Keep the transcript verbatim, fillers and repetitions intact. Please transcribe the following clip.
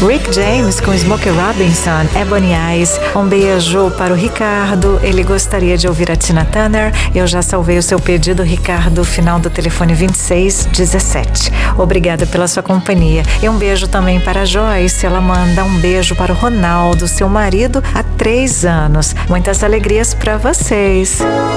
Rick James com Smokey Robinson, Ebony Eyes. Um beijo para o Ricardo, ele gostaria de ouvir a Tina Turner. Eu já salvei o seu pedido, Ricardo, final do telefone vinte e seis dezessete. Obrigada pela sua companhia. E um beijo também para a Joyce, ela manda um beijo para o Ronaldo, seu marido, há três anos. Muitas alegrias para vocês.